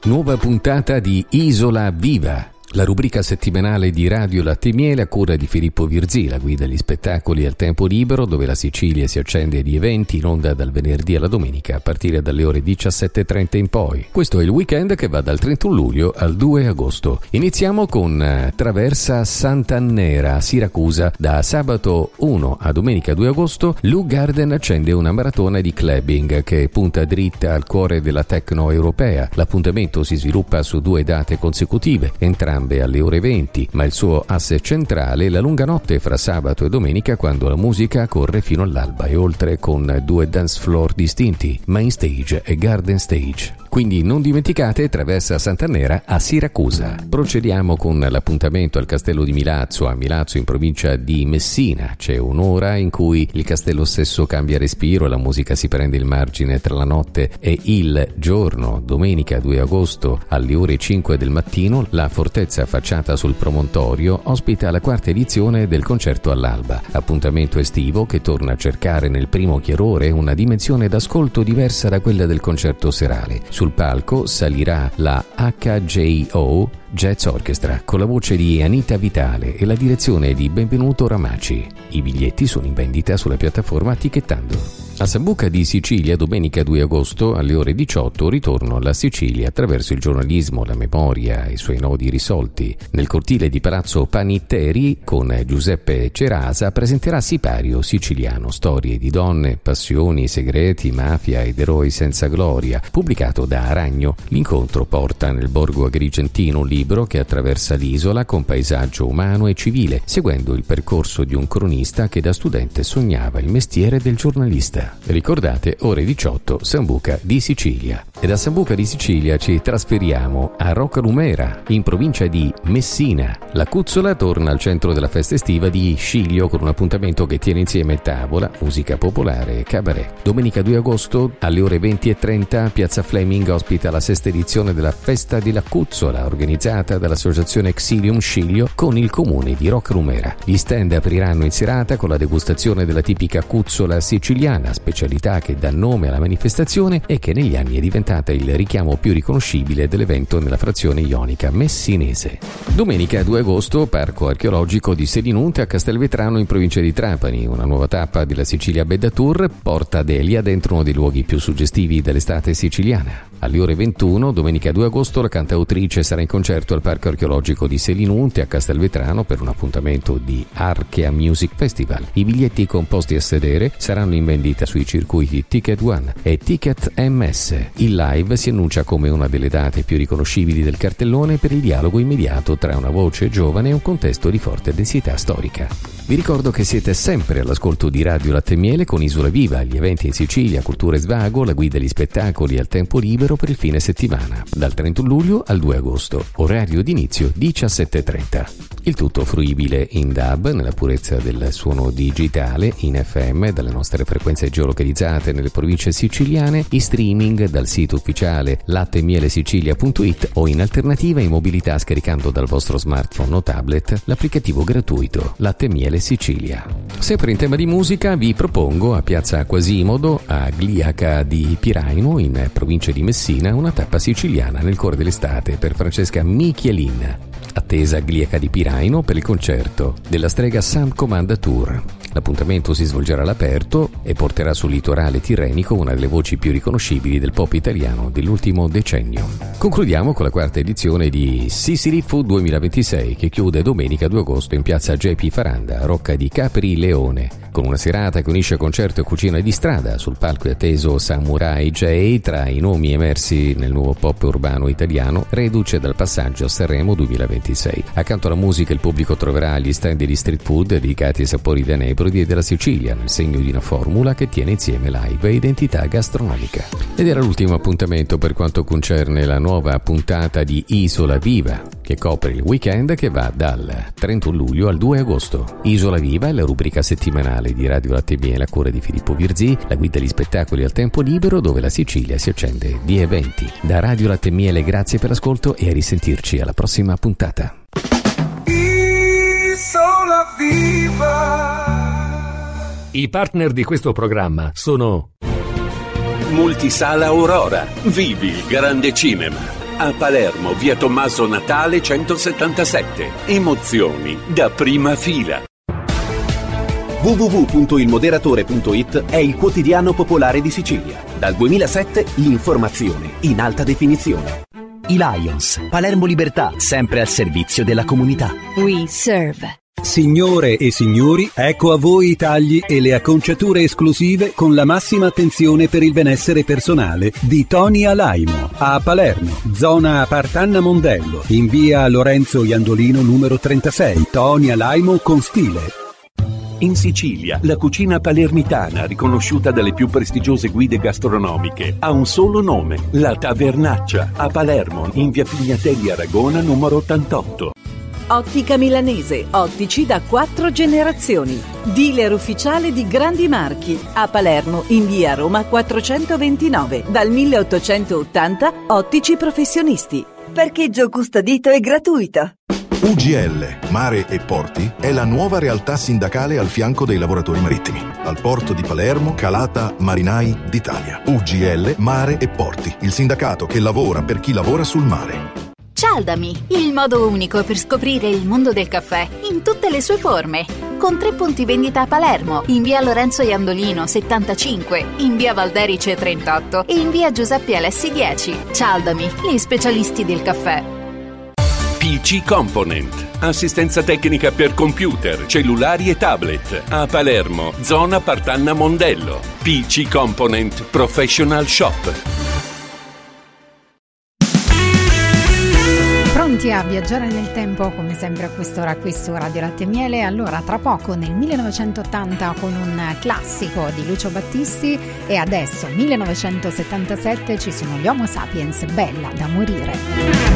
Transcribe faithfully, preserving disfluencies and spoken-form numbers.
Nuova puntata di Isola Viva, la rubrica settimanale di Radio Latte e Miele a cura di Filippo Virzì, la guida agli spettacoli al tempo libero, dove la Sicilia si accende di eventi in onda dal venerdì alla domenica a partire dalle ore diciassette e trenta in poi. Questo è il weekend che va dal trentuno luglio al due agosto. Iniziamo con Traversa Sant'Annera a Siracusa. Da sabato uno a domenica due agosto Lou Garden accende una maratona di clubbing che punta dritta al cuore della techno europea. L'appuntamento si sviluppa su due date consecutive, entrambe alle ore venti, ma il suo asse centrale è la lunga notte fra sabato e domenica, quando la musica corre fino all'alba e oltre, con due dance floor distinti, Main Stage e Garden Stage. Quindi non dimenticate Traversa Sant'Annera a Siracusa. Procediamo con l'appuntamento al Castello di Milazzo, a Milazzo in provincia di Messina. C'è un'ora in cui il castello stesso cambia respiro e la musica si prende il margine tra la notte e il giorno. Domenica due agosto alle ore cinque del mattino la fortezza affacciata sul promontorio ospita la quarta edizione del concerto all'alba. Appuntamento estivo che torna a cercare nel primo chiarore una dimensione d'ascolto diversa da quella del concerto serale. Sul palco salirà la H J O Jazz Orchestra con la voce di Anita Vitale e la direzione di Benvenuto Ramaci. I biglietti sono in vendita sulla piattaforma Ticchettando. A Sambuca di Sicilia, domenica due agosto alle ore diciotto, ritorno alla Sicilia attraverso il giornalismo, la memoria e i suoi nodi risolti. Nel cortile di Palazzo Panitteri, con Giuseppe Cerasa, presenterà Sipario siciliano, storie di donne, passioni, segreti, mafia ed eroi senza gloria, pubblicato da Aragno. L'incontro porta nel borgo agrigentino un libro che attraversa l'isola con paesaggio umano e civile, seguendo il percorso di un cronista che da studente sognava il mestiere del giornalista. Ricordate, ore diciotto, Sambuca di Sicilia. E da Sambuca di Sicilia ci trasferiamo a Roccalumera, in provincia di Messina. La Cuzzola torna al centro della festa estiva di Sciglio con un appuntamento che tiene insieme tavola, musica popolare e cabaret. Domenica due agosto alle ore venti e trenta Piazza Fleming ospita la sesta edizione della Festa della Cuzzola, organizzata dall'associazione Xilium Sciglio con il comune di Roccalumera. Gli stand apriranno in serata con la degustazione della tipica cuzzola siciliana, specialità che dà nome alla manifestazione e che negli anni è diventata il richiamo più riconoscibile dell'evento nella frazione ionica messinese. Domenica due agosto Parco archeologico di Selinunte a Castelvetrano in provincia di Trapani. Una nuova tappa della Sicilia Beda Tour porta Delia dentro uno dei luoghi più suggestivi dell'estate siciliana. Alle ore ventuno, domenica due agosto, la cantautrice sarà in concerto al Parco archeologico di Selinunte a Castelvetrano per un appuntamento di Archea Music Festival. I biglietti composti a sedere saranno in vendita sui circuiti Ticket One e Ticket M S. Il live si annuncia come una delle date più riconoscibili del cartellone per il dialogo immediato tra una voce giovane e un contesto di forte densità storica. Vi ricordo che siete sempre all'ascolto di Radio Latte e Miele con Isola Viva, gli eventi in Sicilia, cultura e svago, la guida agli spettacoli al tempo libero per il fine settimana, dal trentuno luglio al due agosto, orario d'inizio diciassette e trenta. Il tutto fruibile in D A B, nella purezza del suono digitale, in F M, dalle nostre frequenze geolocalizzate nelle province siciliane, in streaming dal sito ufficiale latte e miele sicilia punto it o in alternativa in mobilità scaricando dal vostro smartphone o tablet l'applicativo gratuito Latte e Miele Sicilia. Sempre in tema di musica vi propongo a Piazza Quasimodo, a Gliaca di Piraino, in provincia di Messina, una tappa siciliana nel cuore dell'estate per Francesca Michelin. Attesa Gliaca di Piraino per il concerto della strega Sam Comanda Tour. L'appuntamento si svolgerà all'aperto e porterà sul litorale tirrenico una delle voci più riconoscibili del pop italiano dell'ultimo decennio. Concludiamo con la quarta edizione di Sicily Food duemilaventisei che chiude domenica due agosto in piazza J P Faranda, Rocca di Capri Leone, con una serata che unisce concerto e cucina di strada. Sul palco è atteso Samurai J, tra i nomi emersi nel nuovo pop urbano italiano, reduce dal passaggio a Sanremo duemilaventisei. Accanto alla musica il pubblico troverà gli stand di street food dedicati ai sapori dei Nebrodi e della Sicilia, nel segno di una formula che tiene insieme live e identità gastronomica. Ed era l'ultimo appuntamento per quanto concerne la nuova puntata di Isola Viva, che copre il weekend che va dal trentuno luglio al due agosto. Isola Viva è la rubrica settimanale di Radio Latte e Miele a cura di Filippo Virzì, la guida agli spettacoli al tempo libero dove la Sicilia si accende di eventi. Da Radio Latte e Miele grazie per l'ascolto e a risentirci alla prossima puntata. Isola Viva. I partner di questo programma sono Multisala Aurora. Vivi il grande cinema. A Palermo, via Tommaso Natale centosettantasette. Emozioni da prima fila. w w w punto il moderatore punto i t è il quotidiano popolare di Sicilia. Dal duemilasette l'informazione in alta definizione. I Lions, Palermo Libertà, sempre al servizio della comunità. We serve. Signore e signori, ecco a voi i tagli e le acconciature esclusive con la massima attenzione per il benessere personale di Tony Alaimo a Palermo, zona Partanna Mondello, in via Lorenzo Iandolino numero trentasei. Tony Alaimo con stile. In Sicilia, la cucina palermitana, riconosciuta dalle più prestigiose guide gastronomiche, ha un solo nome: La Tavernaccia, a Palermo, in via Pignatelli Aragona numero ottantotto. Ottica Milanese, ottici da quattro generazioni. Dealer ufficiale di grandi marchi. A Palermo, in via Roma quattrocentoventinove. Dal milleottocentottanta, ottici professionisti. Parcheggio custodito e gratuito. U G L, Mare e Porti, è la nuova realtà sindacale al fianco dei lavoratori marittimi. Al porto di Palermo, calata Marinai d'Italia. U G L, Mare e Porti, il sindacato che lavora per chi lavora sul mare. Cialdami, il modo unico per scoprire il mondo del caffè in tutte le sue forme. Con tre punti vendita a Palermo, in via Lorenzo Iandolino settantacinque, in via Valderice trentotto e in via Giuseppe Alessi dieci. Cialdami, gli specialisti del caffè. P C Component. Assistenza tecnica per computer, cellulari e tablet. A Palermo, zona Partanna Mondello. P C Component Professional Shop. Pronti a viaggiare nel tempo come sempre a quest'ora qui su Radio Latte e Miele? Allora tra poco nel millenovecentottanta con un classico di Lucio Battisti e adesso millenovecentosettantasette ci sono gli Homo Sapiens, Bella da morire.